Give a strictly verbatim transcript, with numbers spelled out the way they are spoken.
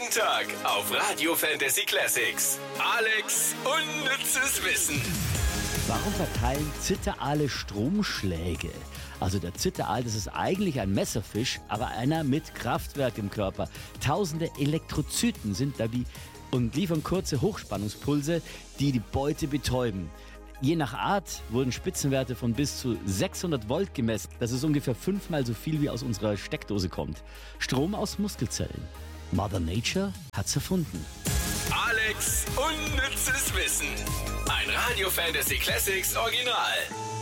Jeden Tag auf Radio Fantasy Classics. Alex unnützes Wissen. Warum verteilen Zitteraale Stromschläge? Also der Zitteraal, das ist eigentlich ein Messerfisch, aber einer mit Kraftwerk im Körper. Tausende Elektrozyten sind da wie und liefern kurze Hochspannungspulse, die die Beute betäuben. Je nach Art wurden Spitzenwerte von bis zu sechshundert Volt gemessen. Das ist ungefähr fünfmal so viel, wie aus unserer Steckdose kommt. Strom aus Muskelzellen. Mother Nature hat's erfunden. Alex unnützes Wissen. Ein Radio Fantasy Classics Original.